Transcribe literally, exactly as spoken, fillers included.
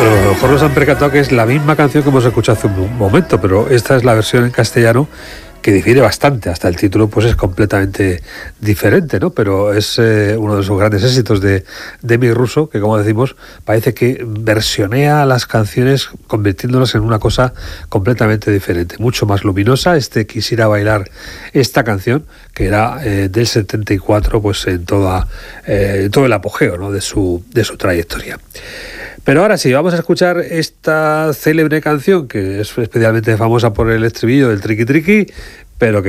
a lo mejor nos han percatado que es la misma canción que hemos escuchado hace un momento, pero esta es la versión en castellano, que difiere bastante, hasta el título pues es completamente diferente, ¿no? Pero es eh, uno de sus grandes éxitos de Demi Russo, que como decimos, parece que versionea las canciones convirtiéndolas en una cosa completamente diferente, mucho más luminosa. Este Quisiera bailar esta canción, que era eh, del setenta y cuatro, pues en toda eh, todo el apogeo, ¿no?, de su, de su trayectoria. Pero ahora sí, vamos a escuchar esta célebre canción, que es especialmente famosa por el estribillo del triqui triqui, pero que